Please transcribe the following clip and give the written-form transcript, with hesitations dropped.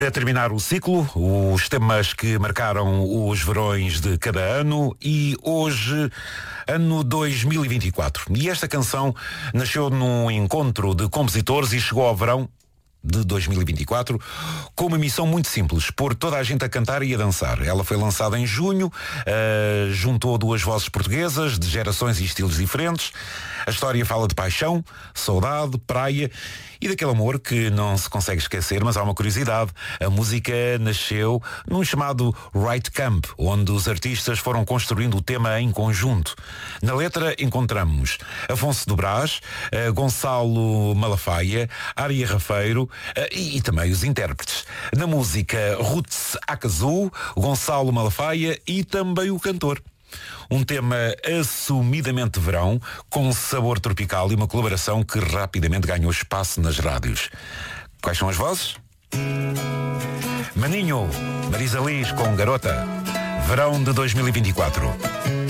A terminar o ciclo, os temas que marcaram os verões de cada ano e hoje, ano 2024. E esta canção nasceu num encontro de compositores e chegou ao verão de 2024 com uma missão muito simples: pôr toda a gente a cantar e a dançar. Ela foi lançada em junho, juntou duas vozes portuguesas de gerações e estilos diferentes. A história fala de paixão, saudade, praia e daquele amor que não se consegue esquecer. Mas há uma curiosidade: a música nasceu num chamado Write Camp, onde os artistas foram construindo o tema em conjunto. Na letra encontramos Afonso do Brás, Gonçalo Malafaia, Ária Rafeiro e também os intérpretes. Na música, Roots Akazu, Gonçalo Malafaia e também o cantor. Um tema assumidamente verão, com sabor tropical e uma colaboração que rapidamente ganhou espaço nas rádios. Quais são as vozes? Maninho, Marisa Liz com Garota, verão de 2024.